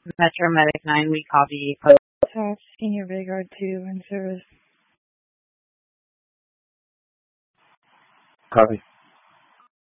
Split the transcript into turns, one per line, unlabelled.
Metro Medic 9, we copy.
South Senior Vanguard 2 in service.
Copy.